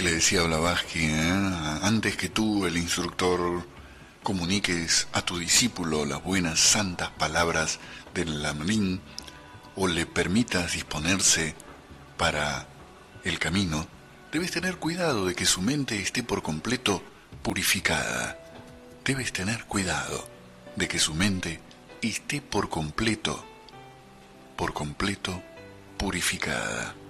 le decía Blavatsky, antes que tú, el instructor, comuniques a tu discípulo las buenas santas palabras del Lamrim o le permitas disponerse para el camino, debes tener cuidado de que su mente esté por completo purificada. Debes tener cuidado de que su mente esté por completo purificada.